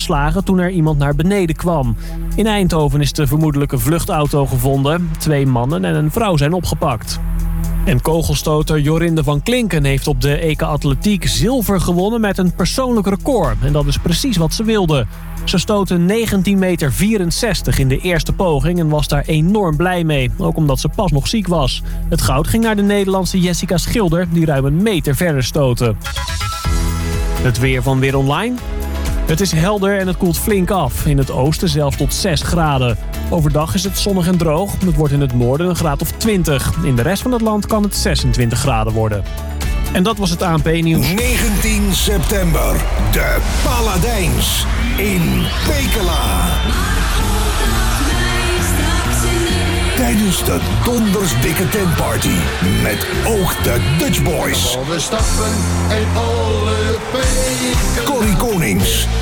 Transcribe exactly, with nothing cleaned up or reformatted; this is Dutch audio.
geslagen toen er iemand naar beneden kwam. In Eindhoven is de vermoedelijke vluchtauto gevonden. Twee mannen en een vrouw zijn opgepakt. En kogelstoter Jorinde van Klinken heeft op de E K Atletiek zilver gewonnen met een persoonlijk record. En dat is precies wat ze wilde. Ze stootte negentien meter vierenzestig in de eerste poging en was daar enorm blij mee. Ook omdat ze pas nog ziek was. Het goud ging naar de Nederlandse Jessica Schilder, die ruim een meter verder stootte. Het weer van Weer Online. Het is helder en het koelt flink af. In het oosten zelfs tot zes graden. Overdag is het zonnig en droog. Het wordt in het noorden een graad of twintig. In de rest van het land kan het zesentwintig graden worden. En dat was het A N P-nieuws. negentien september. De Paladijns in Pekela. Tijdens de Donders Dikke Tentparty. Met ook de Dutch Boys. Alle stappen en alle Pekela. Corrie Konings.